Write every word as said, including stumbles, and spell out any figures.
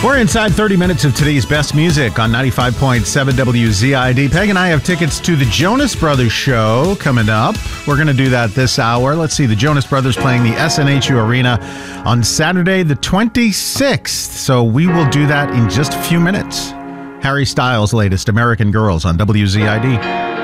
We're inside thirty minutes of today's best music on ninety-five point seven W Z I D. Peg and I have tickets to the Jonas Brothers show coming up. We're going to do that this hour. Let's see, the Jonas Brothers playing the S N H U Arena on Saturday the twenty-sixth. So we will do that in just a few minutes. Harry Styles' latest, American Girls, on W Z I D.